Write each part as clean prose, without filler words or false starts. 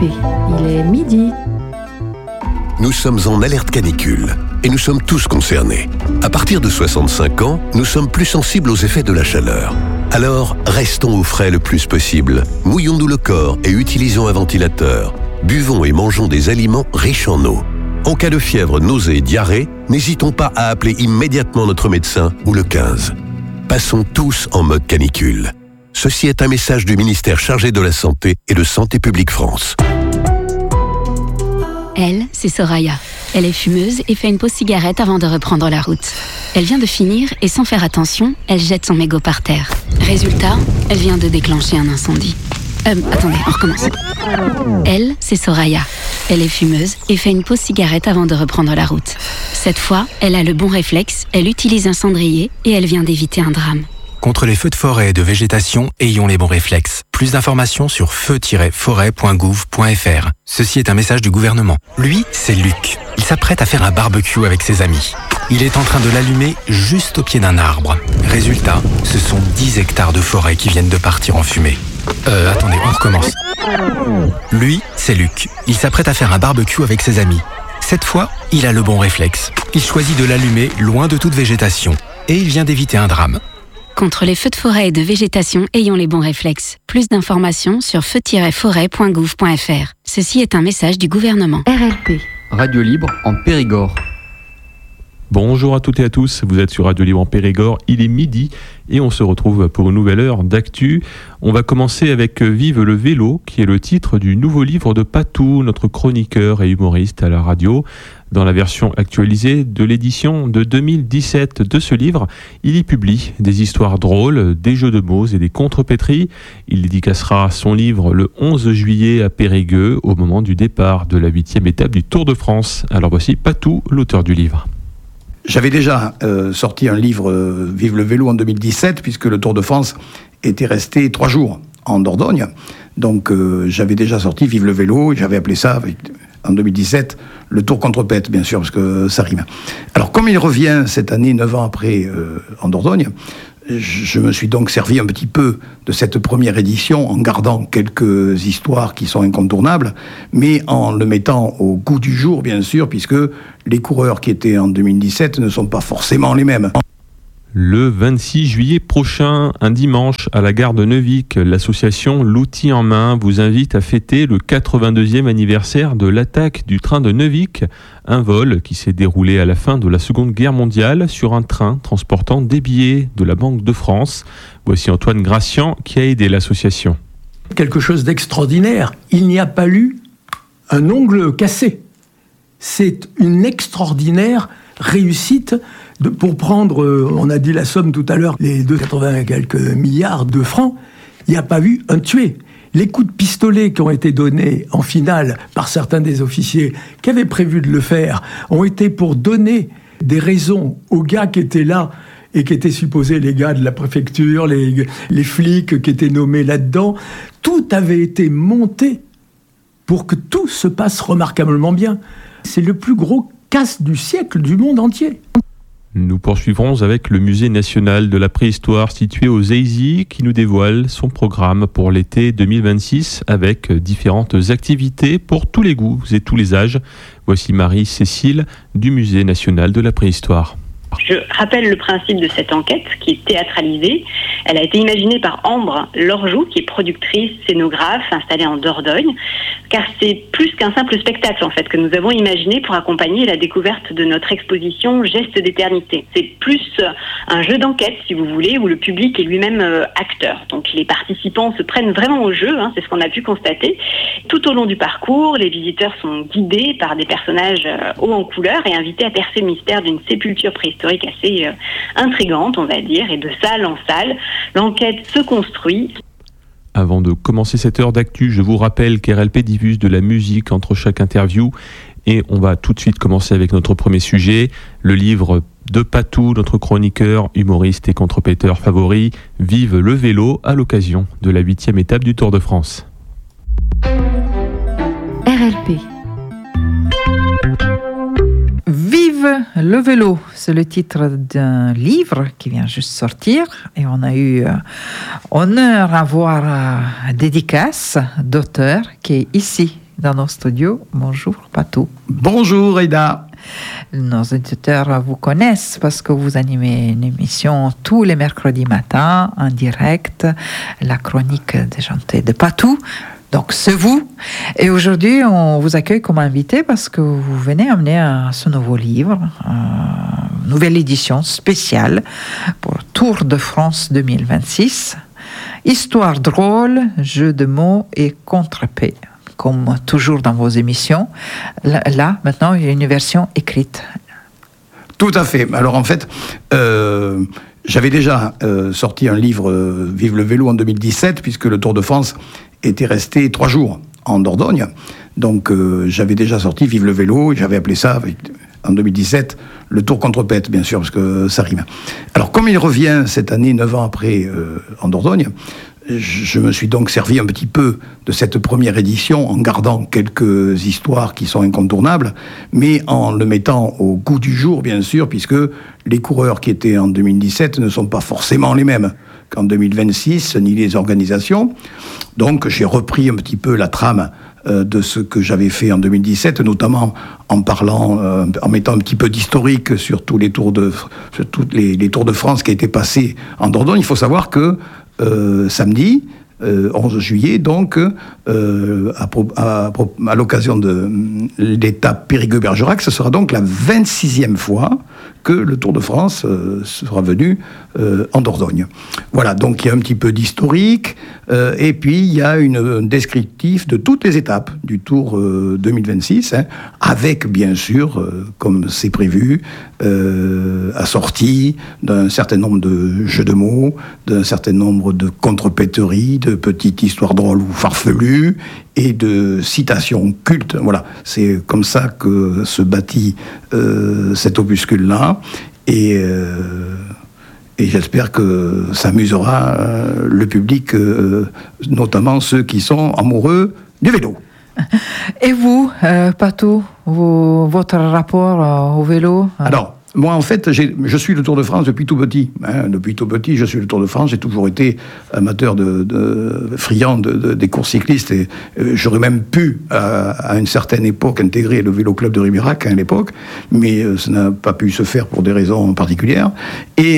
RLP, il est midi. Nous sommes en alerte canicule et nous sommes tous concernés. À partir de 65 ans, nous sommes plus sensibles aux effets de la chaleur. Alors, restons au frais le plus possible. Mouillons-nous le corps et utilisons un ventilateur. Buvons et mangeons des aliments riches en eau. En cas de fièvre, nausée et diarrhée, n'hésitons pas à appeler immédiatement notre médecin ou le 15. Passons tous en mode canicule. Ceci est un message du ministère chargé de la Santé et de Santé publique France. Elle, c'est Soraya. Elle est fumeuse et fait une pause cigarette avant de reprendre la route. Elle vient de finir et sans faire attention, elle jette son mégot par terre. Résultat, elle vient de déclencher un incendie. Attendez, on recommence. Elle, c'est Soraya. Elle est fumeuse et fait une pause cigarette avant de reprendre la route. Cette fois, elle a le bon réflexe, elle utilise un cendrier et elle vient d'éviter un drame. Contre les feux de forêt et de végétation, ayons les bons réflexes. Plus d'informations sur feu-forêt.gouv.fr. Ceci est un message du gouvernement. Lui, c'est Luc. Il s'apprête à faire un barbecue avec ses amis. Il est en train de l'allumer juste au pied d'un arbre. Résultat, ce sont 10 hectares de forêt qui viennent de partir en fumée. Attendez, on recommence. Lui, c'est Luc. Il s'apprête à faire un barbecue avec ses amis. Cette fois, il a le bon réflexe. Il choisit de l'allumer loin de toute végétation. Et il vient d'éviter un drame. Contre les feux de forêt et de végétation, ayons les bons réflexes. Plus d'informations sur feu-forêt.gouv.fr. Ceci est un message du gouvernement. RLP. Radio Libre en Périgord. Bonjour à toutes et à tous, vous êtes sur Radio Libre en Périgord, il est midi et on se retrouve pour une nouvelle heure d'actu. On va commencer avec Vive le vélo, qui est le titre du nouveau livre de Patou, notre chroniqueur et humoriste à la radio. Dans la version actualisée de l'édition de 2017 de ce livre, il y publie des histoires drôles, des jeux de mots et des contrepétries. Il dédicacera son livre le 11 juillet à Périgueux, au moment du départ de la 8e étape du Tour de France. Alors voici Patou, l'auteur du livre. J'avais déjà sorti un livre Vive le vélo en 2017, puisque le Tour de France était resté 3 jours en Dordogne. Donc j'avais déjà sorti Vive le vélo, et j'avais appelé ça, en 2017, le Tour contre-pète, bien sûr, parce que ça rime. Alors comme il revient cette année, 9 ans après, en Dordogne, je me suis donc servi un petit peu de cette première édition en gardant quelques histoires qui sont incontournables, mais en le mettant au goût du jour, bien sûr, puisque les coureurs qui étaient en 2017 ne sont pas forcément les mêmes. Le 26 juillet prochain, un dimanche, à la gare de Neuvic, l'association L'Outil en Main vous invite à fêter le 82e anniversaire de l'attaque du train de Neuvic, un vol qui s'est déroulé à la fin de la Seconde Guerre mondiale sur un train transportant des billets de la Banque de France. Voici Antoine Gracian qui a aidé l'association. Quelque chose d'extraordinaire. Il n'y a pas eu un ongle cassé. C'est une extraordinaire réussite pour prendre, on a dit la somme tout à l'heure, les 280 et quelques milliards de francs, il n'y a pas eu un tué. Les coups de pistolet qui ont été donnés en finale par certains des officiers qui avaient prévu de le faire ont été pour donner des raisons aux gars qui étaient là et qui étaient supposés les gars de la préfecture, les flics qui étaient nommés là-dedans. Tout avait été monté pour que tout se passe remarquablement bien. C'est le plus gros casse du siècle du monde entier. Nous poursuivrons avec le Musée national de la préhistoire situé aux Eyzies qui nous dévoile son programme pour l'été 2026 avec différentes activités pour tous les goûts et tous les âges. Voici Marie-Cécile du Musée national de la préhistoire. Je rappelle le principe de cette enquête qui est théâtralisée. Elle a été imaginée par Ambre Lorjou, qui est productrice, scénographe, installée en Dordogne, car c'est plus qu'un simple spectacle en fait que nous avons imaginé pour accompagner la découverte de notre exposition Gestes d'éternité. C'est plus un jeu d'enquête, si vous voulez, où le public est lui-même acteur. Donc les participants se prennent vraiment au jeu, c'est ce qu'on a pu constater. Tout au long du parcours, les visiteurs sont guidés par des personnages hauts en couleur et invités à percer le mystère d'une sépulture préhistorique assez intrigante, on va dire, et de salle en salle, l'enquête se construit. Avant de commencer cette heure d'actu, je vous rappelle qu'RLP diffuse de la musique entre chaque interview et on va tout de suite commencer avec notre premier sujet, le livre de Patou, notre chroniqueur, humoriste et contrepéteur favori, Vive le vélo à l'occasion de la 8e étape du Tour de France. RLP. Vive le vélo, c'est le titre d'un livre qui vient juste sortir et on a eu honneur à voir dédicace d'auteur qui est ici dans nos studios. Bonjour Patou. Bonjour Aïda. Nos auditeurs vous connaissent parce que vous animez une émission tous les mercredis matins en direct, la chronique déjantée de Patou. Donc c'est vous. Et aujourd'hui, on vous accueille comme invité parce que vous venez amener ce nouveau livre, nouvelle édition spéciale pour Tour de France 2026. Histoire drôle, jeux de mots et contre-paix. Comme toujours dans vos émissions. Là, maintenant, il y a une version écrite. Tout à fait. Alors en fait, j'avais déjà sorti un livre, Vive le vélo, en 2017, puisque le Tour de France était resté 3 jours en Dordogne. Donc j'avais déjà sorti Vive le vélo, et j'avais appelé ça, en 2017, le Tour contre-paix, bien sûr, parce que ça rime. Alors comme il revient cette année, 9 ans après, en Dordogne, je me suis donc servi un petit peu de cette première édition en gardant quelques histoires qui sont incontournables, mais en le mettant au goût du jour, bien sûr, puisque les coureurs qui étaient en 2017 ne sont pas forcément les mêmes qu'en 2026, ni les organisations. Donc j'ai repris un petit peu la trame de ce que j'avais fait en 2017, notamment en parlant, en mettant un petit peu d'historique sur tous les Tours de France qui étaient passés en Dordogne. Il faut savoir que samedi, 11 juillet, donc, à l'occasion de l'étape Périgueux-Bergerac, ce sera donc la 26e fois que le Tour de France sera venu en Dordogne. Voilà, donc il y a un petit peu d'historique, et puis il y a un descriptif de toutes les étapes du Tour 2026, avec bien sûr, comme c'est prévu, assorti d'un certain nombre de jeux de mots, d'un certain nombre de contrepéteries, de petites histoires drôles ou farfelues, et de citations cultes. Voilà, c'est comme ça que se bâtit cet opuscule-là, et j'espère que ça amusera le public, notamment ceux qui sont amoureux du vélo. Et vous, Patou, votre rapport au vélo Alors, moi, en fait, je suis le Tour de France depuis tout petit. Depuis tout petit, je suis le Tour de France. J'ai toujours été amateur friand des courses cyclistes. Et j'aurais même pu, à une certaine époque, intégrer le Vélo Club de Ribérac à l'époque. Mais ça n'a pas pu se faire pour des raisons particulières. Et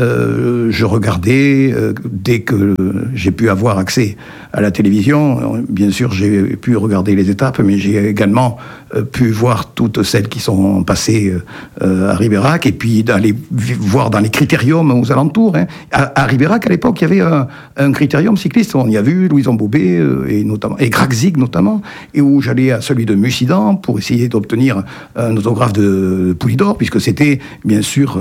je regardais, dès que j'ai pu avoir accès à la télévision, bien sûr, j'ai pu regarder les étapes, mais j'ai également pu voir toutes celles qui sont passées à Ribérac, et puis d'aller voir dans les critériums aux alentours. À Ribérac, à l'époque, il y avait un critérium cycliste. On y a vu Louison Bobet et Gragzig notamment, et où j'allais à celui de Mussidan pour essayer d'obtenir un autographe de Poulidor, puisque c'était bien sûr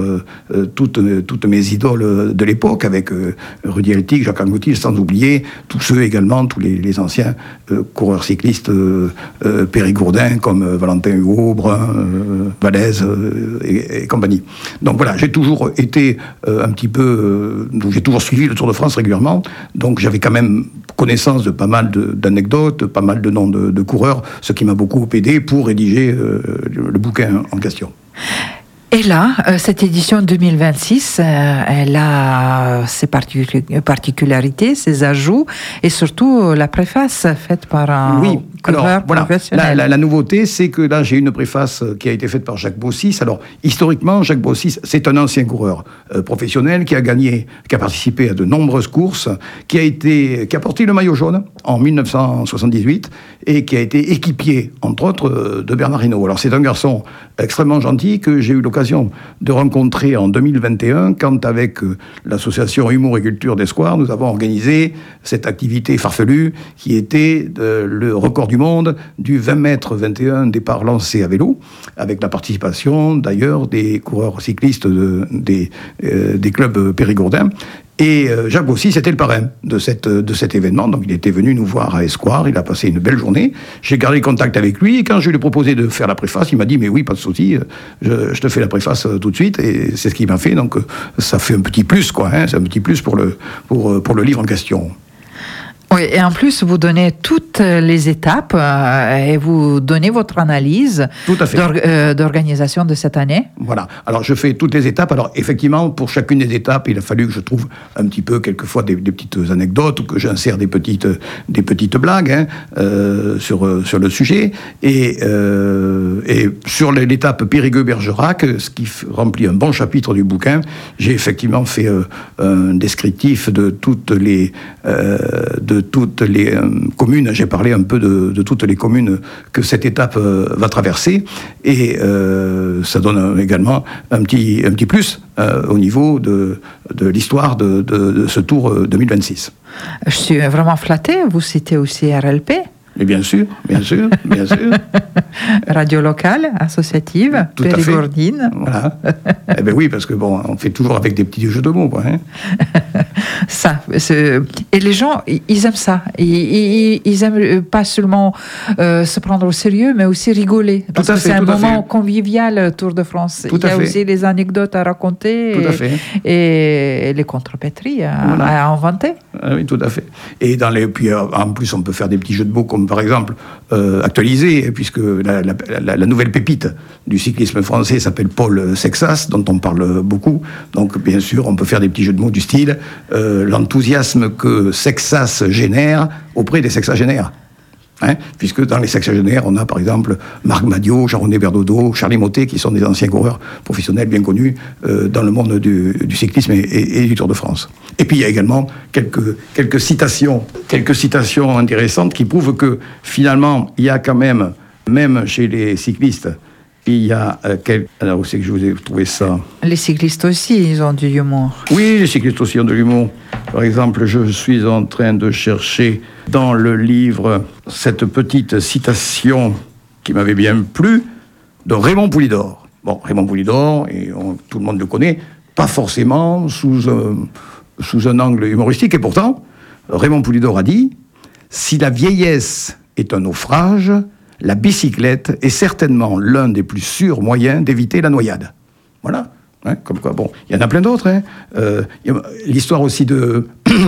toutes mes idoles de l'époque, avec Rudy Eltig, Jacques Anquetil, sans oublier tous ceux également, tous les anciens coureurs cyclistes périgourdins comme Valentin Huot, Brun, Valèze et compagnie. Donc voilà, j'ai toujours été un petit peu... j'ai toujours suivi le Tour de France régulièrement, donc j'avais quand même connaissance de pas mal d'anecdotes, pas mal de noms de coureurs, ce qui m'a beaucoup aidé pour rédiger le bouquin en question. Et là, cette édition 2026, elle a ses particularités, ses ajouts, et surtout la préface faite par un coureur professionnel. La nouveauté, c'est que là, j'ai une préface qui a été faite par Jacques Bossis. Alors, historiquement, Jacques Bossis, c'est un ancien coureur professionnel qui a participé à de nombreuses courses, qui a porté le maillot jaune en 1978 et qui a été équipier, entre autres, de Bernard Hinault. Alors, c'est un garçon extrêmement gentil que j'ai eu l'occasion de rencontrer en 2021 quand, avec l'association Humour et Culture d'Escoir, nous avons organisé cette activité farfelue qui était le record du monde du 20 mètres 21 départ lancé à vélo, avec la participation d'ailleurs des coureurs cyclistes des clubs périgourdins. Et Jacques Bossis, c'était le parrain de cet événement. Donc il était venu nous voir à Escoir, il a passé une belle journée. J'ai gardé contact avec lui, et quand je lui ai proposé de faire la préface, il m'a dit « Mais oui, pas de souci, je te fais la préface tout de suite ». Et c'est ce qu'il m'a fait, donc ça fait un petit plus, quoi. C'est un petit plus pour le livre en question. Oui, et en plus, vous donnez toutes les étapes et vous donnez votre analyse d'organisation de cette année. Voilà. Alors, je fais toutes les étapes. Alors, effectivement, pour chacune des étapes, il a fallu que je trouve un petit peu, quelquefois, des petites anecdotes ou que j'insère des petites blagues sur le sujet. Et sur l'étape Périgueux-Bergerac, ce qui remplit un bon chapitre du bouquin, j'ai effectivement fait un descriptif de toutes les communes. J'ai parlé un peu de toutes les communes que cette étape va traverser, et ça donne également un petit plus au niveau de l'histoire de ce Tour 2026. Je suis vraiment flattée. Vous citez aussi RLP. Mais bien sûr. Radio locale, associative, périgourdine. Voilà. Eh bien oui, parce que bon, on fait toujours avec des petits jeux de mots, quoi. Hein. Et les gens, ils aiment ça. Ils aiment pas seulement se prendre au sérieux, mais aussi rigoler. Parce que c'est un moment convivial, Tour de France. Il y a aussi les anecdotes à raconter et les contrepétries à inventer. Oui, tout à fait. Et puis en plus, on peut faire des petits jeux de mots comme par exemple actualiser, puisque la nouvelle pépite du cyclisme français s'appelle Paul Sexas, dont on parle beaucoup. Donc bien sûr, on peut faire des petits jeux de mots du style l'enthousiasme que Sexas génère auprès des sexagénaires. Puisque dans les sexagénaires, on a par exemple Marc Madiot, Jean-René Berdodo, Charlie Mottet, qui sont des anciens coureurs professionnels bien connus dans le monde du cyclisme et du Tour de France. Et puis il y a également quelques citations intéressantes qui prouvent que finalement, il y a quand même chez les cyclistes, il y a alors où c'est que je vous ai trouvé ça? Les cyclistes aussi, ils ont du humour. Oui, les cyclistes aussi ont de l'humour. Par exemple, je suis en train de chercher dans le livre cette petite citation qui m'avait bien plu de Raymond Poulidor. Bon, Raymond Poulidor, tout le monde le connaît, pas forcément sous un angle humoristique, et pourtant, Raymond Poulidor a dit « Si la vieillesse est un naufrage, la bicyclette est certainement l'un des plus sûrs moyens d'éviter la noyade. » Voilà. Comme quoi, bon, il y en a plein d'autres. L'histoire aussi de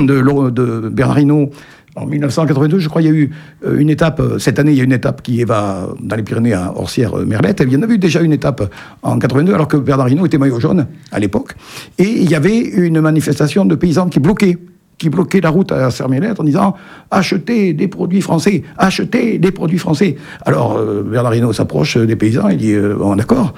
Bernard Hinault. En 1982, je crois, il y a eu une étape. Cette année, il y a une étape qui va dans les Pyrénées à Orsières-Merlette. Il y en avait eu déjà une étape en 82, alors que Bernard Hinault était maillot jaune à l'époque. Et il y avait une manifestation de paysans qui bloquaient la route à Orsières-Merlette en disant « Achetez des produits français, achetez des produits français ». Alors, Bernard Hinault s'approche des paysans et dit « Bon, d'accord,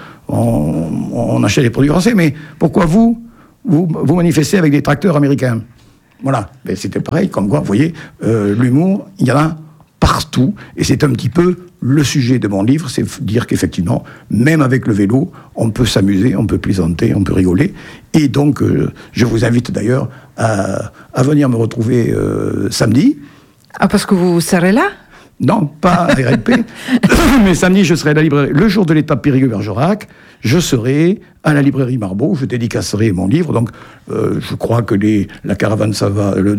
on achète des produits français, mais pourquoi vous manifestez avec des tracteurs américains ?» Voilà, mais c'était pareil, comme quoi, vous voyez, l'humour, il y en a partout, et c'est un petit peu le sujet de mon livre, c'est dire qu'effectivement, même avec le vélo, on peut s'amuser, on peut plaisanter, on peut rigoler, et donc je vous invite d'ailleurs à venir me retrouver samedi. Ah, parce que vous serez là ? Non, pas à RLP, mais samedi, je serai à la librairie, le jour de l'étape Périgueux-Bergerac, je serai à la librairie Marbeau, je dédicacerai mon livre, donc je crois que la caravane, ça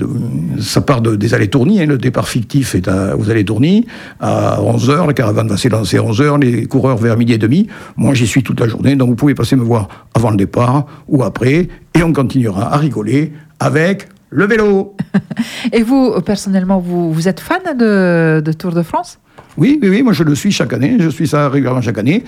part des Allées-Tourny, le départ fictif est aux Allées-Tourny, à 11h, la caravane va s'élancer à 11h, les coureurs vers midi et demi, moi j'y suis toute la journée, donc vous pouvez passer me voir avant le départ ou après, et on continuera à rigoler avec le vélo. Et vous, personnellement, vous êtes fan de Tour de France ? Oui, moi je le suis chaque année, je suis ça régulièrement chaque année.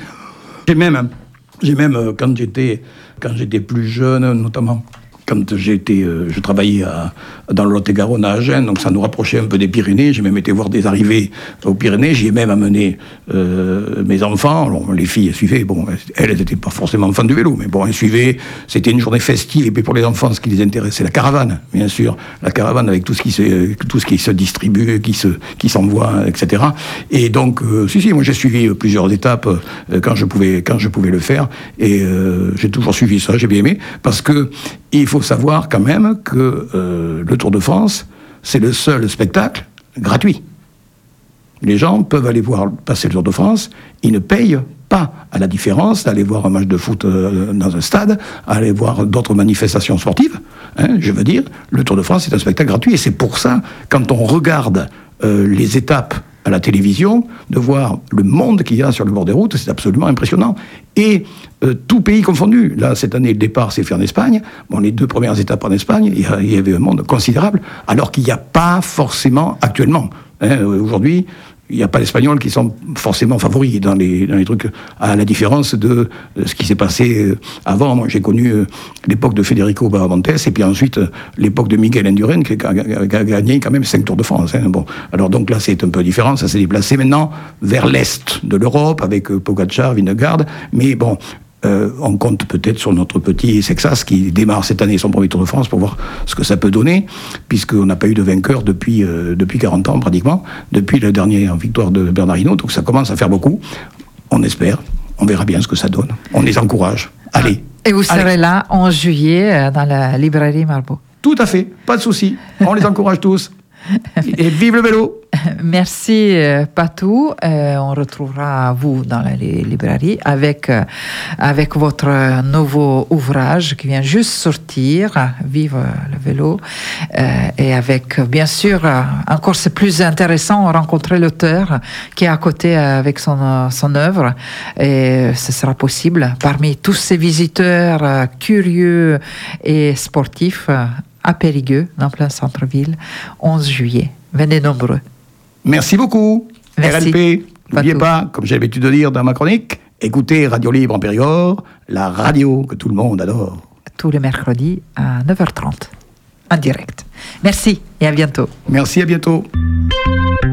J'ai même quand j'étais plus jeune, notamment quand je travaillais dans le Lot-et-Garonne à Agen, donc ça nous rapprochait un peu des Pyrénées. J'ai même été voir des arrivées aux Pyrénées. J'y ai même amené mes enfants. Alors, les filles suivaient. Bon, elles n'étaient pas forcément fans du vélo, mais bon, elles suivaient. C'était une journée festive. Et puis pour les enfants, ce qui les intéressait, la caravane, bien sûr, la caravane avec tout ce qui se distribue, qui s'envoie, etc. Et donc, moi j'ai suivi plusieurs étapes quand je pouvais le faire. Et j'ai toujours suivi ça. J'ai bien aimé parce que il faut savoir quand même que le Tour de France, c'est le seul spectacle gratuit. Les gens peuvent aller voir passer le Tour de France, ils ne payent pas, à la différence d'aller voir un match de foot dans un stade, aller voir d'autres manifestations sportives. Je veux dire, le Tour de France, c'est un spectacle gratuit. Et c'est pour ça, quand on regarde les étapes à la télévision, de voir le monde qu'il y a sur le bord des routes, c'est absolument impressionnant. Et tout pays confondu. Là, cette année, le départ s'est fait en Espagne. Bon, les 2 premières étapes en Espagne, il y avait un monde considérable, alors qu'il n'y a pas forcément, actuellement, aujourd'hui, il n'y a pas d'Espagnols qui sont forcément favoris dans les trucs, à la différence de ce qui s'est passé avant. Moi, j'ai connu l'époque de Federico Baramontes, et puis ensuite l'époque de Miguel Indurain, qui a gagné quand même 5 Tours de France. Bon, alors donc là, c'est un peu différent. Ça s'est déplacé maintenant vers l'est de l'Europe, avec Pogačar, Vingegaard. Mais bon, on compte peut-être sur notre petit Sexas qui démarre cette année son premier Tour de France pour voir ce que ça peut donner, puisqu'on n'a pas eu de vainqueur depuis 40 ans pratiquement, depuis la dernière victoire de Bernard Hinault, donc ça commence à faire beaucoup. On espère, on verra bien ce que ça donne. On les encourage. Allez. Et vous serez là en juillet dans la librairie Marbeau. Tout à fait, pas de souci. On les encourage tous. Et vive le vélo! Merci Patou. On retrouvera vous dans la librairie avec votre nouveau ouvrage qui vient juste sortir, Vive le vélo, et avec bien sûr encore c'est plus intéressant rencontrer l'auteur qui est à côté avec son œuvre, et ce sera possible parmi tous ces visiteurs curieux et sportifs à Périgueux, en plein centre-ville, 11 juillet. Venez nombreux. Merci beaucoup. Merci. RLP, n'oubliez pas, comme j'ai l'habitude de dire dans ma chronique, écoutez Radio Libre en Périgord, la radio que tout le monde adore. Tous les mercredis à 9h30, en direct. Merci et à bientôt. Merci, à bientôt.